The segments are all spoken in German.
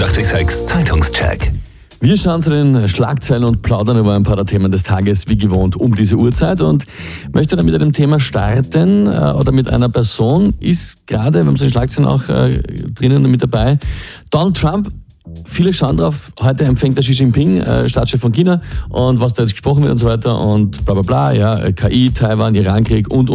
886 Zeitungscheck. Wir schauen zu den Schlagzeilen und plaudern über ein paar der Themen des Tages, wie gewohnt, um diese Uhrzeit. Und möchte dann mit einem Thema starten oder mit einer Person, ist gerade, wir haben so die Schlagzeilen auch drinnen mit dabei, Donald Trump. Viele schauen drauf, heute empfängt der Xi Jinping, Staatschef von China, und was da jetzt gesprochen wird und so weiter und bla bla bla, ja, KI, Taiwan, Irankrieg und.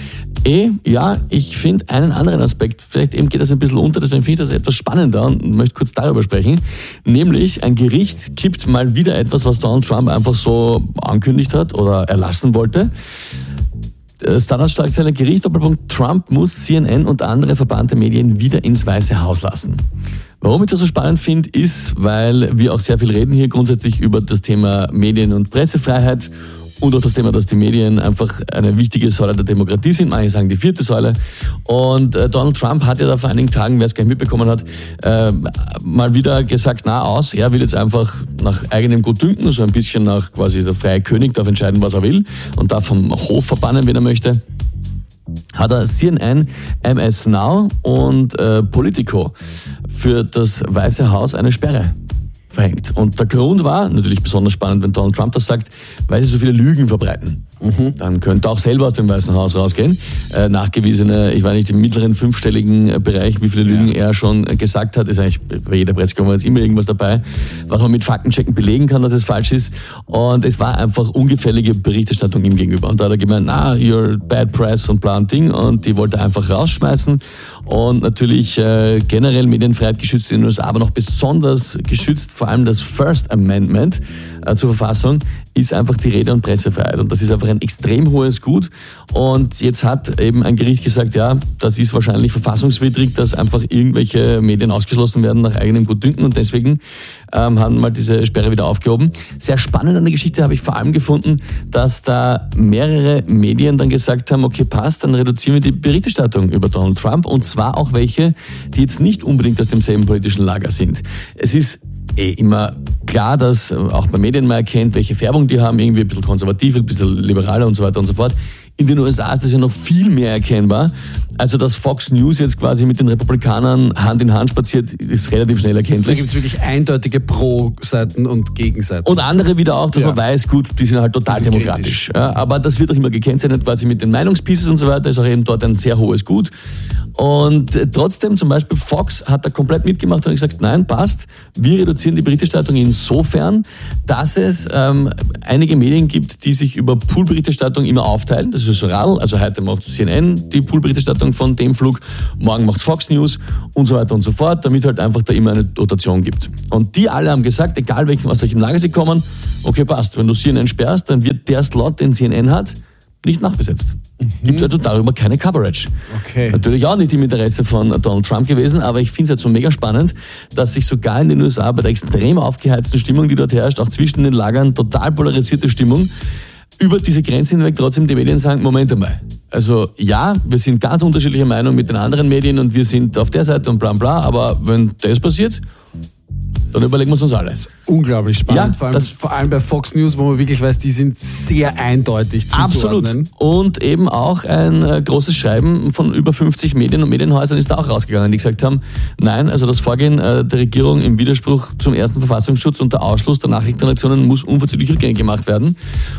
Ja, ich finde einen anderen Aspekt, vielleicht eben geht das ein bisschen unter, deswegen finde ich das etwas spannender und möchte kurz darüber sprechen. Nämlich, ein Gericht kippt mal wieder etwas, was Donald Trump einfach so angekündigt hat oder erlassen wollte. Standard-Schlagzeile: Gericht, Doppelpunkt, Trump muss CNN und andere verbannte Medien wieder ins Weiße Haus lassen. Warum ich das so spannend finde, ist, weil wir auch sehr viel reden hier grundsätzlich über das Thema Medien- und Pressefreiheit und auch das Thema, dass die Medien einfach eine wichtige Säule der Demokratie sind. Manche sagen die 4. Säule. Und Donald Trump hat ja da vor einigen Tagen, wer es gar nicht mitbekommen hat, mal wieder gesagt, er will jetzt einfach nach eigenem Gutdünken, so ein bisschen nach quasi der freie König darf entscheiden, was er will und darf vom Hof verbannen, wenn er möchte. Hat er CNN, MS Now und Politico für das Weiße Haus eine Sperre verhängt. Und der Grund war, natürlich besonders spannend, wenn Donald Trump das sagt, weil sie so viele Lügen verbreiten. Dann könnte auch selber aus dem Weißen Haus rausgehen. Nachgewiesene, ich weiß nicht, im mittleren 5-stelligen Bereich, wie viele Lügen er schon gesagt hat, ist eigentlich bei jeder Pressekonferenz immer irgendwas dabei, was man mit Faktenchecken belegen kann, dass es falsch ist. Und es war einfach ungefällige Berichterstattung ihm gegenüber. Und da hat er gemeint, you're bad press und bla und Ding, und die wollte er einfach rausschmeißen. Und natürlich generell Medienfreiheit geschützt in den USA, aber noch besonders geschützt, vor allem das First Amendment zur Verfassung, ist einfach die Rede- und Pressefreiheit. Und das ist einfach ein extrem hohes Gut. Und jetzt hat eben ein Gericht gesagt, das ist wahrscheinlich verfassungswidrig, dass einfach irgendwelche Medien ausgeschlossen werden nach eigenem Gutdünken. Und deswegen haben mal diese Sperre wieder aufgehoben. Sehr spannend an der Geschichte habe ich vor allem gefunden, dass da mehrere Medien dann gesagt haben, okay, passt, dann reduzieren wir die Berichterstattung über Donald Trump. Und zwar auch welche, die jetzt nicht unbedingt aus demselben politischen Lager sind. Es ist immer klar, dass auch bei Medien man erkennt, welche Färbung die haben, irgendwie ein bisschen konservativ, ein bisschen liberaler und so weiter und so fort. In den USA ist das ja noch viel mehr erkennbar. Also, dass Fox News jetzt quasi mit den Republikanern Hand in Hand spaziert, ist relativ schnell erkennlich. Da gibt es wirklich eindeutige Pro-Seiten und Gegenseiten. Und andere wieder auch, dass man weiß, gut, die sind halt total demokratisch. Ja, aber das wird auch immer gekennzeichnet quasi mit den Meinungspieces und so weiter, ist auch eben dort ein sehr hohes Gut. Und trotzdem, zum Beispiel Fox hat da komplett mitgemacht und gesagt, nein, passt, wir reduzieren die Berichterstattung insofern, dass es einige Medien gibt, die sich über Poolberichterstattung immer aufteilen. Das ist so Radl, also heute macht CNN die Poolberichterstattung von dem Flug, morgen macht Fox News und so weiter und so fort, damit halt einfach da immer eine Rotation gibt. Und die alle haben gesagt, egal aus welchem Lager sie kommen, okay, passt, wenn du CNN sperrst, dann wird der Slot, den CNN hat, nicht nachbesetzt. Gibt also darüber keine Coverage. Okay. Natürlich auch nicht im Interesse von Donald Trump gewesen, aber ich finde es jetzt so mega spannend, dass sich sogar in den USA bei der extrem aufgeheizten Stimmung, die dort herrscht, auch zwischen den Lagern, total polarisierte Stimmung, über diese Grenze hinweg trotzdem die Medien sagen, Moment einmal. Also ja, wir sind ganz unterschiedlicher Meinung mit den anderen Medien und wir sind auf der Seite und bla bla, aber wenn das passiert, dann überlegen wir uns alles. Unglaublich spannend, Ja, vor allem bei Fox News, wo man wirklich weiß, die sind sehr eindeutig zuzuordnen. Absolut. Und eben auch ein großes Schreiben von über 50 Medien und Medienhäusern ist da auch rausgegangen, die gesagt haben, nein, also das Vorgehen der Regierung im Widerspruch zum ersten Verfassungsschutz und der Ausschluss der Nachrichtenredaktionen muss unverzüglich rückgängig gemacht werden.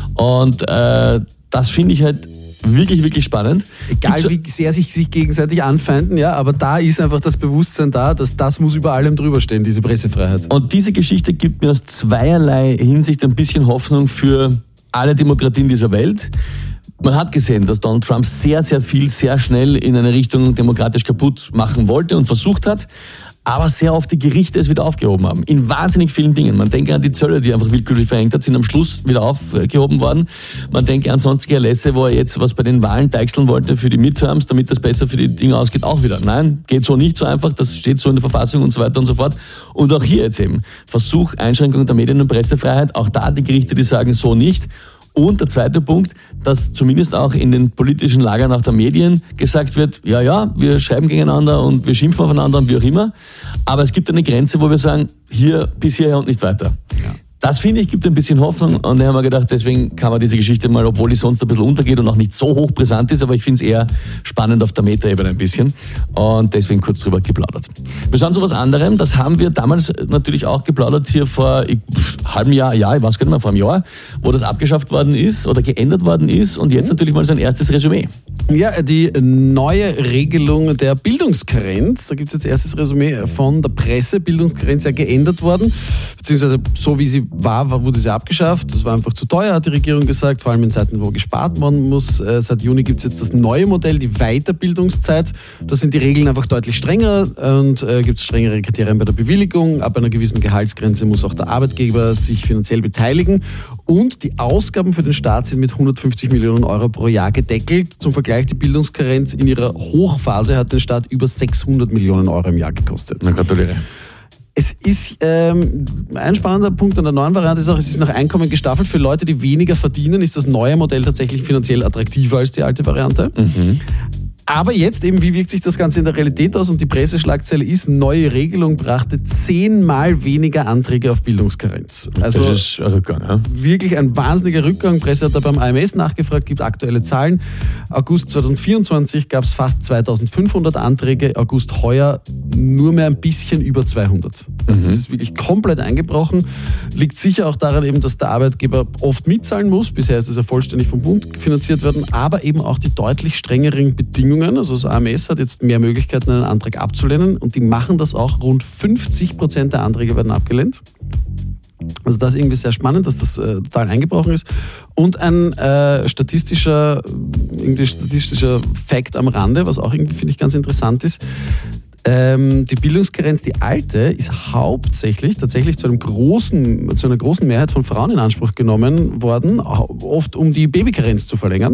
Und das finde ich halt wirklich, wirklich spannend. Egal wie sehr sich gegenseitig anfeinden, aber da ist einfach das Bewusstsein da, dass das muss über allem drüber stehen, diese Pressefreiheit. Und diese Geschichte gibt mir aus zweierlei Hinsicht ein bisschen Hoffnung für alle Demokratien dieser Welt. Man hat gesehen, dass Donald Trump sehr, sehr viel, sehr schnell in eine Richtung demokratisch kaputt machen wollte und versucht hat, aber sehr oft die Gerichte es wieder aufgehoben haben. In wahnsinnig vielen Dingen. Man denke an die Zölle, die einfach willkürlich verhängt hat, sind am Schluss wieder aufgehoben worden. Man denke an sonstige Erlässe, wo er jetzt was bei den Wahlen deichseln wollte für die Midterms, damit das besser für die Dinge ausgeht, auch wieder. Nein, geht so nicht so einfach, das steht so in der Verfassung und so weiter und so fort. Und auch hier jetzt eben Versuch, Einschränkung der Medien- und Pressefreiheit, auch da die Gerichte, die sagen so nicht. Und der zweite Punkt, dass zumindest auch in den politischen Lagern auch der Medien gesagt wird, wir schreiben gegeneinander und wir schimpfen aufeinander und wie auch immer. Aber es gibt eine Grenze, wo wir sagen, hier bis hierher und nicht weiter. Ja. Das, finde ich, gibt ein bisschen Hoffnung und da haben wir gedacht, deswegen kann man diese Geschichte mal, obwohl die sonst ein bisschen untergeht und auch nicht so hochbrisant ist, aber ich finde es eher spannend auf der Metaebene ein bisschen und deswegen kurz drüber geplaudert. Wir schauen zu was anderem, das haben wir damals natürlich auch geplaudert hier vor halbem Jahr, ich weiß gar nicht mehr, vor einem Jahr, wo das abgeschafft worden ist oder geändert worden ist und jetzt natürlich mal sein erstes Resümee. Ja, die neue Regelung der Bildungskarenz, da gibt es jetzt erstes Resümee von der Presse, Bildungskarenz ja geändert worden, beziehungsweise so wie sie war, wurde sie abgeschafft, das war einfach zu teuer, hat die Regierung gesagt, vor allem in Zeiten, wo gespart werden muss. Seit Juni gibt es jetzt das neue Modell, die Weiterbildungszeit, da sind die Regeln einfach deutlich strenger und gibt es strengere Kriterien bei der Bewilligung, ab einer gewissen Gehaltsgrenze muss auch der Arbeitgeber sich finanziell beteiligen und die Ausgaben für den Staat sind mit 150 Millionen Euro pro Jahr gedeckelt. Zum Vergleich, die Bildungskarenz in ihrer Hochphase hat den Staat über 600 Millionen Euro im Jahr gekostet. Na, gratuliere. Es ist ein spannender Punkt an der neuen Variante ist auch, es ist nach Einkommen gestaffelt. Für Leute, die weniger verdienen, ist das neue Modell tatsächlich finanziell attraktiver als die alte Variante. Mhm. Aber jetzt eben, wie wirkt sich das Ganze in der Realität aus? Und die Presseschlagzeile ist, neue Regelung brachte 10-mal weniger Anträge auf Bildungskarenz. Also das ist ein Rückgang, ja? Wirklich ein wahnsinniger Rückgang. Presse hat da beim AMS nachgefragt, gibt aktuelle Zahlen. August 2024 gab es fast 2500 Anträge, August heuer nur mehr ein bisschen über 200. Also das ist wirklich komplett eingebrochen. Liegt sicher auch daran eben, dass der Arbeitgeber oft mitzahlen muss. Bisher ist es ja vollständig vom Bund finanziert worden, aber eben auch die deutlich strengeren Bedingungen. Also das AMS hat jetzt mehr Möglichkeiten, einen Antrag abzulehnen und die machen das auch. Rund 50% der Anträge werden abgelehnt. Also das ist irgendwie sehr spannend, dass das total eingebrochen ist. Und ein statistischer Fact am Rande, was auch irgendwie, finde ich, ganz interessant ist. Die Bildungskarenz, die alte, ist hauptsächlich tatsächlich zu einer großen Mehrheit von Frauen in Anspruch genommen worden, oft um die Babykarenz zu verlängern.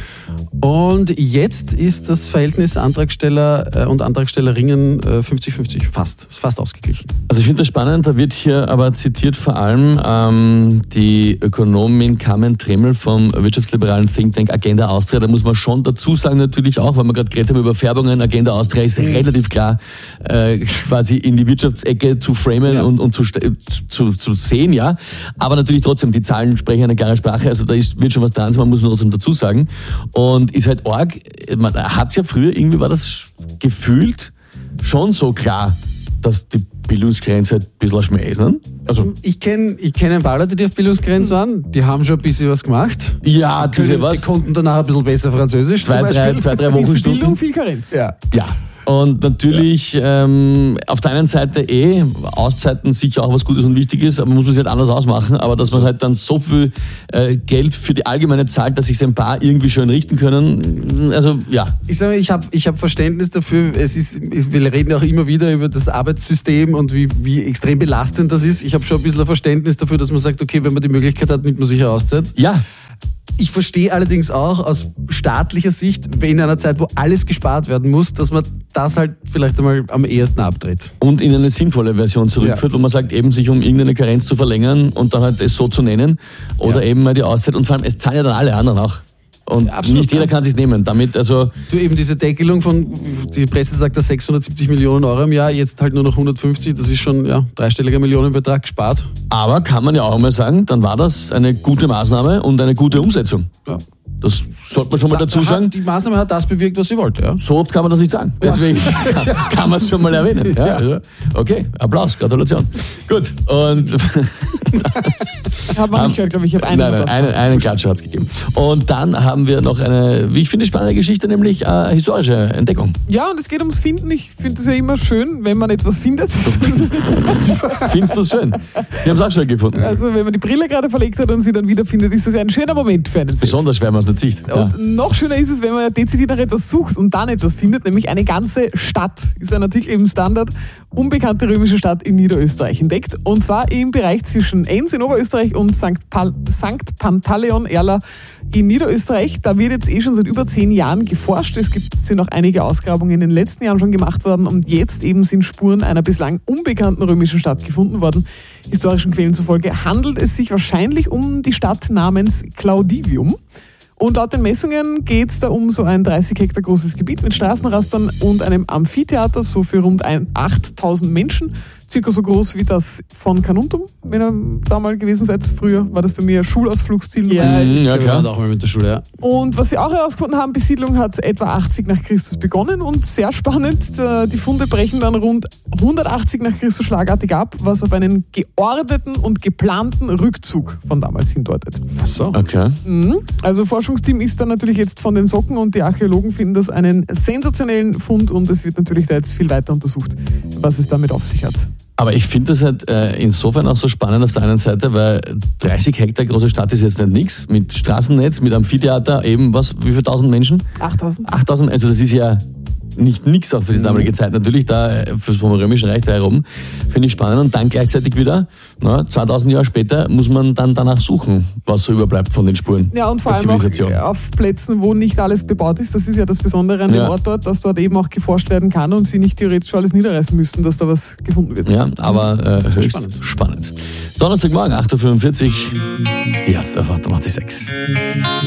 Und jetzt ist das Verhältnis Antragsteller und Antragstellerinnen 50-50, fast ausgeglichen. Also ich finde das spannend, da wird hier aber zitiert vor allem die Ökonomin Carmen Tremmel vom wirtschaftsliberalen Think Tank Agenda Austria. Da muss man schon dazu sagen natürlich auch, weil wir gerade geredet haben über Färbungen, Agenda Austria ist relativ klar quasi in die Wirtschaftsecke zu framen und zu sehen, ja. Aber natürlich trotzdem, die Zahlen sprechen eine klare Sprache, also da wird schon was dran, man muss nur trotzdem dazu sagen. Und ist halt arg, man hat's ja früher, irgendwie war das gefühlt schon so klar, dass die Bildungsgrenze halt ein bisschen ein Schmäh ist, ne? Also ich kenn ein paar Leute, die auf Bildungsgrenze waren, die haben schon ein bisschen was gemacht. Ja, die konnten danach ein bisschen besser Französisch. Zwei, drei Wochenstunden. Bildung, viel Karenz. Ja. Und natürlich auf der einen Seite Auszeiten sicher auch was Gutes und Wichtiges, aber man muss es halt anders ausmachen. Aber dass man halt dann so viel Geld für die Allgemeine zahlt, dass sich ein paar irgendwie schön richten können, also ja. Ich sage, ich hab Verständnis dafür. Wir reden ja auch immer wieder über das Arbeitssystem und wie extrem belastend das ist. Ich habe schon ein bisschen ein Verständnis dafür, dass man sagt, okay, wenn man die Möglichkeit hat, nimmt man sich eine Auszeit. Ja. Ich verstehe allerdings auch aus staatlicher Sicht, in einer Zeit, wo alles gespart werden muss, dass man das halt vielleicht einmal am ehesten abdreht. Und in eine sinnvolle Version zurückführt, wo man sagt, eben sich um irgendeine Karenz zu verlängern und dann halt es so zu nennen oder eben mal die Auszeit und vor allem, es zahlen ja dann alle anderen auch. Und nicht jeder kann sich nehmen. Damit, also du eben diese Deckelung von, die Presse sagt, da 670 Millionen Euro im Jahr, jetzt halt nur noch 150, das ist schon dreistelliger Millionenbetrag gespart. Aber kann man ja auch mal sagen, dann war das eine gute Maßnahme und eine gute Umsetzung. Ja. Das sollte man schon mal dazu sagen. Die Maßnahme hat das bewirkt, was sie wollte. Ja? So oft kann man das nicht sagen. Deswegen kann man es schon mal erwähnen. Ja, also, okay, Applaus, Gratulation. Gut, und hat man nicht gehört, glaube ich. Ich habe einen Klatscher hat es gegeben. Und dann haben wir noch eine, wie ich finde, spannende Geschichte, nämlich historische Entdeckung. Ja, und es geht ums Finden. Ich finde es ja immer schön, wenn man etwas findet. Findest du es schön? Wir haben es auch schon gefunden. Also wenn man die Brille gerade verlegt hat und sie dann wiederfindet, ist das ja ein schöner Moment für einen selbst. Besonders schwer, wenn man es nicht sieht. Und noch schöner ist es, wenn man dezidiert nach etwas sucht und dann etwas findet, nämlich eine ganze Stadt. Ist ein Artikel im Standard, unbekannte römische Stadt in Niederösterreich entdeckt. Und zwar im Bereich zwischen Enns in Oberösterreich und St. Pantaleon Erla in Niederösterreich. Da wird jetzt schon seit über 10 Jahren geforscht. Sind noch einige Ausgrabungen in den letzten Jahren schon gemacht worden und jetzt eben sind Spuren einer bislang unbekannten römischen Stadt gefunden worden. Historischen Quellen zufolge handelt es sich wahrscheinlich um die Stadt namens Claudivium. Und laut den Messungen geht es da um so ein 30 Hektar großes Gebiet mit Straßenrastern und einem Amphitheater, so für rund 8.000 Menschen. circa so groß wie das von Carnuntum, wenn ihr da mal gewesen seid. Früher war das bei mir Schulausflugsziel. Ja, ja, klar. klar. Auch mal mit der Schule, ja. Und was sie auch herausgefunden haben, Besiedlung hat etwa 80 nach Christus begonnen und sehr spannend, die Funde brechen dann rund 180 nach Christus schlagartig ab, was auf einen geordneten und geplanten Rückzug von damals hindeutet. Ach so. Okay. Also Forschungsteam ist dann natürlich jetzt von den Socken und die Archäologen finden das einen sensationellen Fund und es wird natürlich da jetzt viel weiter untersucht, was es damit auf sich hat. Aber ich finde das halt insofern auch so spannend auf der einen Seite, weil 30 Hektar große Stadt ist jetzt nicht nichts. Mit Straßennetz, mit Amphitheater, eben wie viele tausend Menschen? 8000. 8000, also das ist ja nicht nix auch für die damalige Zeit. Natürlich da fürs Römische Reich da herum. Finde ich spannend. Und dann gleichzeitig wieder, 2000 Jahre später, muss man dann danach suchen, was so überbleibt von den Spuren. Ja, und vor der allem auch Zivilisation. auf Plätzen, wo nicht alles bebaut ist. Das ist ja das Besondere an dem Ort dort, dass dort eben auch geforscht werden kann und sie nicht theoretisch alles niederreißen müssten, dass da was gefunden wird. Ja, aber höchst spannend. Donnerstagmorgen, 8.45 Uhr, die Ärzte auf 886.